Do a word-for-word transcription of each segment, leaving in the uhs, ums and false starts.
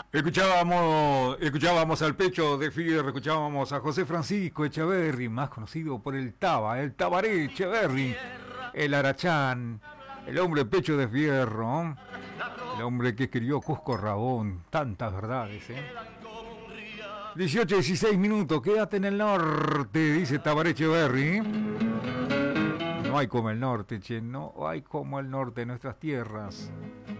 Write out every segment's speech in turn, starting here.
Escuchábamos, escuchábamos al Pecho de Fierro, escuchábamos a José Francisco Echeverri, más conocido por el Taba, el Tabaré Echeverri, el Arachán, el hombre Pecho de Fierro, el hombre que escribió Cusco Rabón, tantas verdades, ¿eh? dieciocho, dieciséis minutos, quédate en el norte, dice Tabaré Echeverri. No hay como el norte, che, no hay como el norte de nuestras tierras.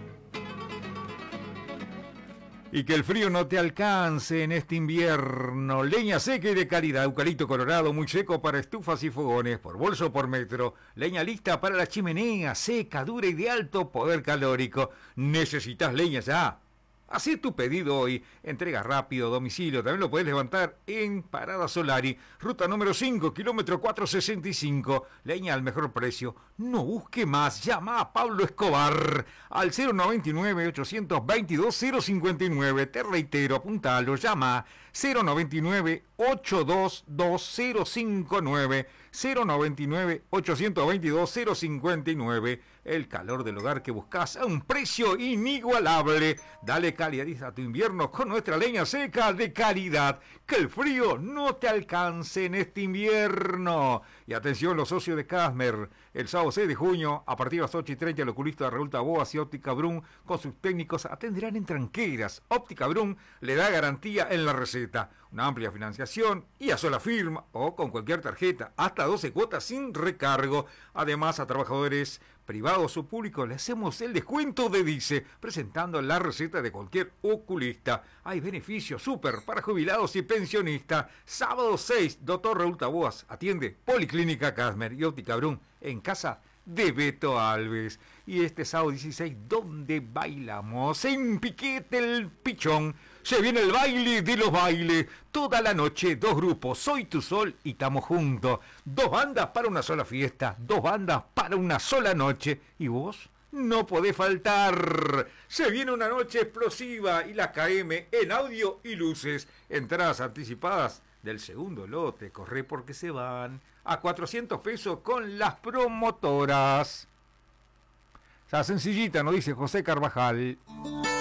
Y que el frío no te alcance en este invierno. Leña seca y de calidad. Eucalipto colorado, muy seco para estufas y fogones. Por bolso o por metro. Leña lista para la chimenea. Seca, dura y de alto poder calórico. Necesitas leña ya. Hacé tu pedido hoy. Entrega rápido, domicilio. También lo puedes levantar en Parada Solari. Ruta número cinco, kilómetro cuatrocientos sesenta y cinco. Leña al mejor precio. No busque más. Llama a Pablo Escobar al cero noventa y nueve, ochocientos veintidós, cero cincuenta y nueve. Te reitero, apuntalo. Llama cero noventa y nueve, ochocientos veintidós, cero cincuenta y nueve. cero noventa y nueve, ochocientos veintidós, cero cincuenta y nueve. El calor del hogar que buscas a un precio inigualable. Dale calidad a tu invierno con nuestra leña seca de calidad. Que el frío no te alcance en este invierno. Y atención, los socios de Casmer. El sábado seis de junio, a partir de las ocho y treinta, el oculista Raúl Taboas y Óptica Brun con sus técnicos atenderán en tranqueras. Óptica Brun le da garantía en la receta. Una amplia financiación y a sola firma o con cualquier tarjeta. Hasta doce cuotas sin recargo. Además, a trabajadores privados o públicos le hacemos el descuento de Dice, presentando la receta de cualquier oculista. Hay beneficios súper para jubilados y pensionistas. Sábado seis, doctor Raúl Taboas atiende Policlínica Casmer y Óptica Brun en casa de Beto Alves. Y este sábado dieciséis, ¿dónde bailamos? En Piquete el Pichón. Se viene el baile de los bailes. Toda la noche, dos grupos, Soy Tu Sol y Tamo Juntos. Dos bandas para una sola fiesta. Dos bandas para una sola noche. ¿Y vos? No podés faltar. Se viene una noche explosiva y la K M en audio y luces. Entradas anticipadas del segundo lote. Corre porque se van a cuatrocientos pesos con las promotoras. O sea, sencillita, nos dice José Carvajal.